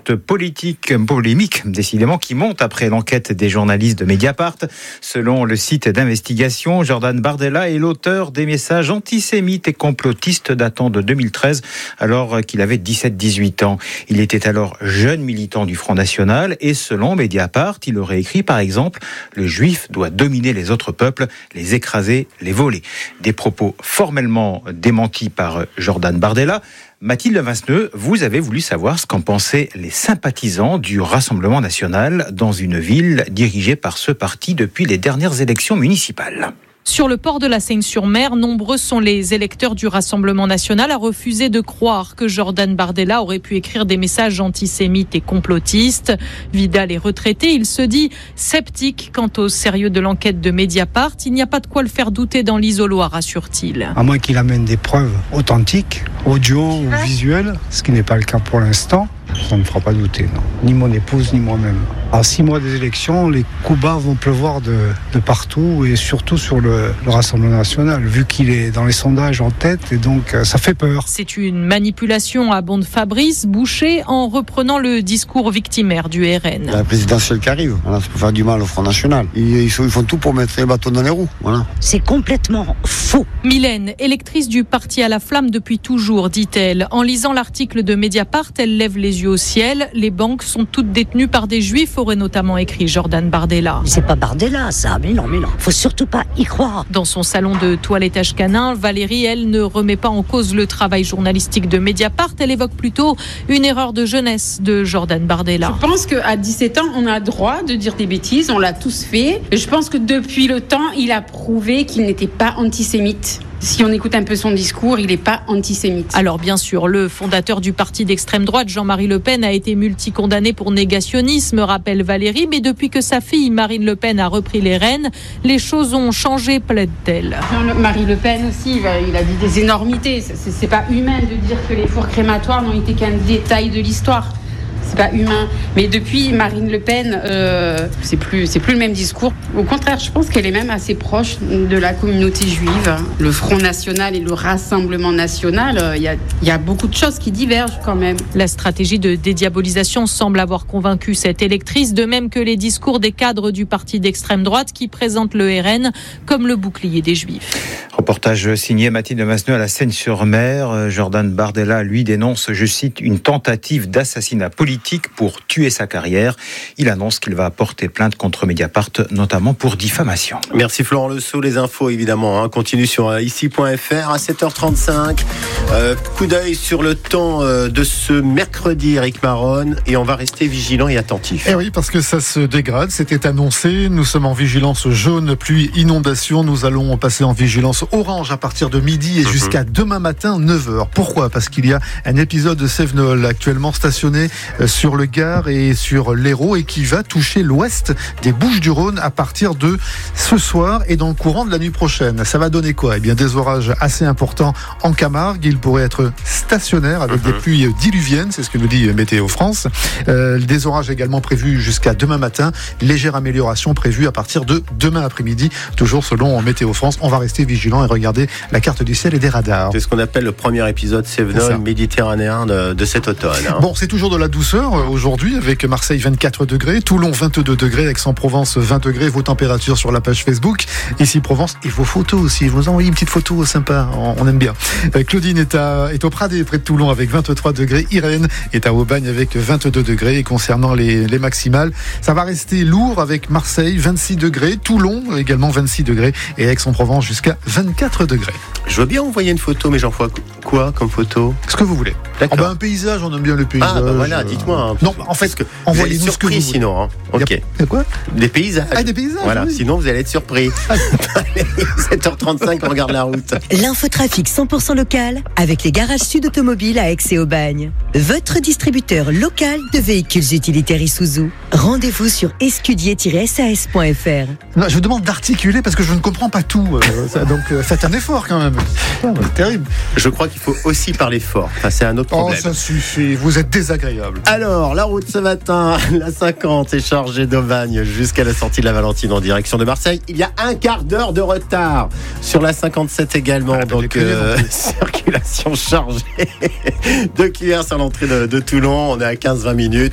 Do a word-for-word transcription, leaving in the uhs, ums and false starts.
cette politique polémique, décidément, qui monte après l'enquête des journalistes de Mediapart. Selon le site d'investigation, Jordan Bardella est l'auteur des messages antisémites et complotistes datant de deux mille treize, alors qu'il avait dix-sept dix-huit ans. Il était alors jeune militant du Front National et selon Mediapart, il aurait écrit par exemple « Le juif doit dominer les autres peuples, les écraser, les voler ». Des propos formellement démentis par Jordan Bardella. Mathilde Vasneux, vous avez voulu savoir ce qu'en pensaient les sympathisants du Rassemblement National dans une ville dirigée par ce parti depuis les dernières élections municipales. Sur le port de la Seine-sur-Mer, nombreux sont les électeurs du Rassemblement National à refuser de croire que Jordan Bardella aurait pu écrire des messages antisémites et complotistes. Vidal est retraité, il se dit sceptique quant au sérieux de l'enquête de Mediapart. Il n'y a pas de quoi le faire douter dans l'isoloir, rassure-t-il. À moins qu'il amène des preuves authentiques, audio ou visuelles, ce qui n'est pas le cas pour l'instant. Ça ne me fera pas douter, non. Ni mon épouse, ni moi-même. À six mois des élections, les coups bas vont pleuvoir de, de partout et surtout sur le, le Rassemblement National, vu qu'il est dans les sondages en tête et donc ça fait peur. C'est une manipulation, abonde Fabrice Boucher en reprenant le discours victimaire du R N. La présidentielle qui arrive, voilà, ça peut faire du mal au Front National. Ils, ils font tout pour mettre les bâtons dans les roues. Voilà. C'est complètement faux. Mylène, électrice du parti à la flamme depuis toujours, dit-elle. En lisant l'article de Mediapart, elle lève les yeux au ciel. Les banques sont toutes détenues par des juifs, aurait notamment écrit Jordan Bardella. C'est pas Bardella, ça. Mais non, mais non. Faut surtout pas y croire. Dans son salon de toilettage canin, Valérie, elle, ne remet pas en cause le travail journalistique de Mediapart. Elle évoque plutôt une erreur de jeunesse de Jordan Bardella. Je pense qu'à dix-sept ans, on a le droit de dire des bêtises. On l'a tous fait. Je pense que depuis le temps, il a prouvé qu'il n'était pas antisémite. Si on écoute un peu son discours, il n'est pas antisémite. Alors bien sûr, le fondateur du parti d'extrême droite, Jean-Marie Le Pen, a été multicondamné pour négationnisme, rappelle Valérie, mais depuis que sa fille Marine Le Pen a repris les rênes, les choses ont changé, plaide-t-elle. Marie Le Pen aussi, il a dit des énormités. C'est, c'est pas humain de dire que les fours crématoires n'ont été qu'un détail de l'histoire. C'est pas humain. Mais depuis Marine Le Pen, euh, c'est plus, c'est plus le même discours. Au contraire, je pense qu'elle est même assez proche de la communauté juive. Le Front National et le Rassemblement National, il y a, y a beaucoup de choses qui divergent quand même. La stratégie de dédiabolisation semble avoir convaincu cette électrice, de même que les discours des cadres du parti d'extrême droite qui présentent le R N comme le bouclier des juifs. Reportage signé Mathilde Masneux à la Seine-sur-Mer. Jordan Bardella, lui, dénonce, je cite, une tentative d'assassinat politique pour tuer sa carrière. Il annonce qu'il va porter plainte contre Mediapart, notamment pour diffamation. Merci Florent Le Sceau. Les infos, évidemment, hein, continue sur ici point f r à sept heures trente-cinq. Euh, coup d'œil sur le temps euh, de ce mercredi, Eric Maron, et on va rester vigilant et attentif. Eh oui, parce que ça se dégrade, c'était annoncé. Nous sommes en vigilance jaune, pluie, inondation. Nous allons passer en vigilance orange à partir de midi et mmh. jusqu'à demain matin, neuf heures. Pourquoi ? Parce qu'il y a un épisode de Cévenol actuellement stationné sur le Gard et sur l'Hérault et qui va toucher l'ouest des Bouches-du-Rhône à partir de ce soir et dans le courant de la nuit prochaine. Ça va donner quoi ? Eh bien, des orages assez importants en Camargue. Ils pourraient être stationnaires avec mmh. des pluies diluviennes, c'est ce que nous dit Météo France. Euh, des orages également prévus jusqu'à demain matin. Légère amélioration prévue à partir de demain après-midi, toujours selon Météo France. On va rester vigilant et regarder la carte du ciel et des radars. C'est ce qu'on appelle le premier épisode Cévenol méditerranéen de, de cet automne. Hein. Bon, c'est toujours de la douceur aujourd'hui avec Marseille vingt-quatre degrés, Toulon vingt-deux degrés, Aix-en-Provence vingt degrés. Vos températures sur la page Facebook Ici Provence et vos photos aussi. Vous envoyez une petite photo sympa, on aime bien. Claudine est, à, est au Pradé près de Toulon avec vingt-trois degrés. Irène est à Aubagne avec vingt-deux degrés. Et concernant les, les maximales, ça va rester lourd avec Marseille vingt-six degrés, Toulon également vingt-six degrés et Aix-en-Provence jusqu'à vingt-quatre degrés. Je veux bien envoyer une photo, mais j'en vois quoi comme photo ? Ce que vous voulez. D'accord. Oh bah un paysage, on aime bien le paysage. Ah bah voilà, dites-moi. Hein, non, en fait, envoyez-nous ce que vous voulez. Sinon, hein. Ok. Y a quoi ? Des paysages. Ah, des paysages. Voilà. Oui. Sinon, vous allez être surpris. Allez, sept heures trente-cinq, on regarde la route. L'infotrafic cent pour cent local avec les garages Sud Automobiles à Aix et Aubagne. Votre distributeur local de véhicules utilitaires Isuzu. Rendez-vous sur escudier tiret s a s point f r. Non, je vous demande d'articuler parce que je ne comprends pas tout. Euh, ça, donc euh, faites un effort quand même. C'est terrible. Je crois qu'il faut aussi parler fort. Enfin, c'est un autre problème. Oh, ça suffit. Vous êtes désagréable. Alors, la route ce matin, la cinquante est chargée d'Aubagne jusqu'à la sortie de la Valentine en direction de Marseille. Il y a un quart d'heure de retard sur la cinquante-sept également. Ah, donc, euh, circulation chargée. De Q R sur l'entrée de, de Toulon. On est à quinze à vingt minutes.